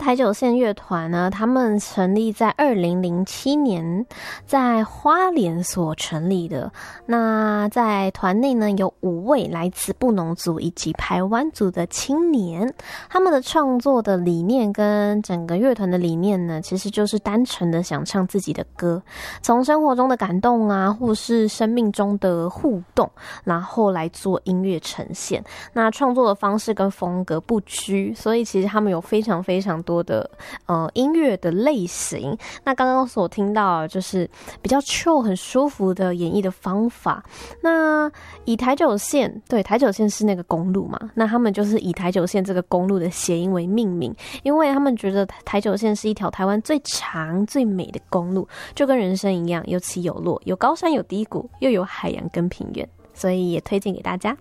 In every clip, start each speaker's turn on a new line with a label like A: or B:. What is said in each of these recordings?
A: 台九线乐团呢，他们成立在2007年，在花莲所成立的。那在团内呢，有5位来自布农族以及排湾族的青年，他们的创作的理念跟整个乐团的理念呢，其实就是单纯的想唱自己的歌，从生活中的感动啊，或是生命中的互动，然后来做音乐呈现。那创作的方式跟风格不拘，所以其实他们有非常非常多的音乐的类型。那刚刚所听到就是比较 chill 很舒服的演绎的方法。那以台九线，对，台九线是那个公路嘛，那他们就是以台九线这个公路的谐音为命名，因为他们觉得台九线是一条台湾最长最美的公路，就跟人生一样，有起有落，有高山有低谷，又有海洋跟平原，所以也推荐给大家。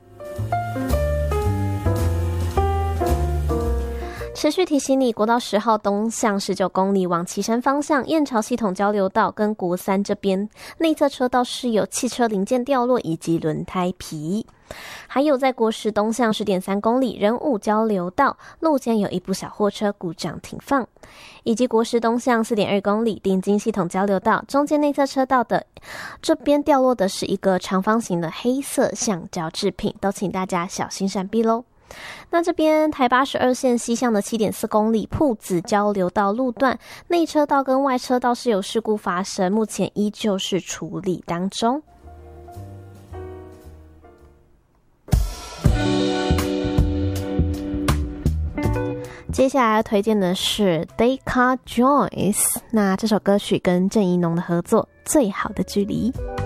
A: 持续提醒你，国道10号东向19公里往旗山方向燕巢系统交流道跟国三这边内侧车道是有汽车零件掉落以及轮胎皮。还有在国10东向10.3公里仁武交流道路肩有一部小货车故障停放，以及国10东向4.2公里定金系统交流道中间内侧车道的这边掉落的是一个长方形的黑色橡胶制品，都请大家小心闪避咯。那这边台82线西向的7.4公里朴子交流道路段内车道跟外车道是有事故发生，目前依旧是处理当中。接下来要推荐的是 Deca Joins， 那这首歌曲跟郑宜农的合作《最好的距离》。